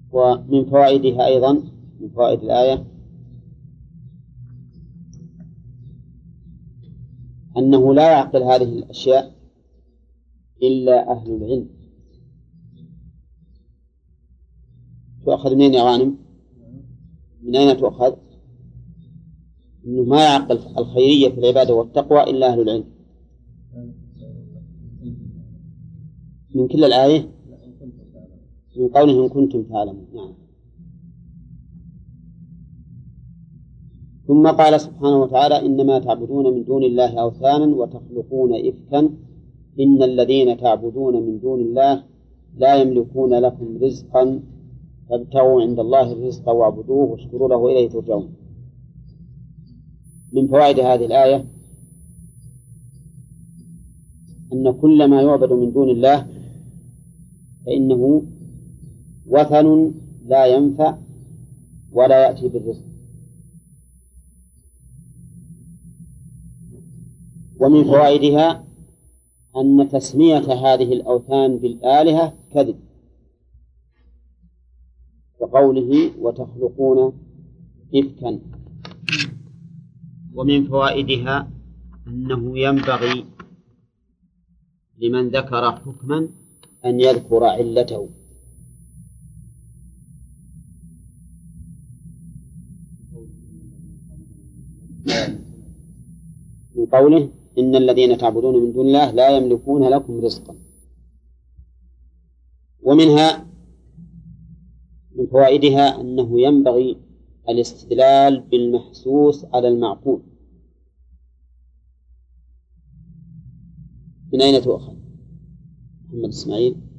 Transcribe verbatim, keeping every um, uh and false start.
ومن فوائدها أيضا من فوائد الآية أنه لا يعقل هذه الأشياء إلا أهل العلم. تؤخذ منين يا غانم؟ من أين تؤخذ؟ إنه ما يعقل الخيرية في العبادة والتقوى إلا أهل العلم. من كل الآية من قوله إن كنتم تعلمون. نعم. ثم قال سبحانه وتعالى إنما تعبدون من دون الله أوثانا وتخلقون إفكا إن الذين تعبدون من دون الله لا يملكون لكم رزقا فابتغوا عند الله الرزق واعبدوه واشكروا له إليه ترجعون. من فوائد هذه الآية أن كل ما يعبد من دون الله فإنه وثن لا ينفع ولا يأتي بالرزق. ومن فوائدها أن تسمية هذه الأوثان بالآلهة كذب، وقوله وتخلقون إفكا. ومن فوائدها أنه ينبغي لمن ذكر حكما أن يذكر علته. من قوله إن الذين تعبدون من دون الله لا يملكون لكم رزقا. ومنها من فوائدها أنه ينبغي الاستدلال بالمحسوس على المعقول. من أين تؤخذ؟ محمد إسماعيل.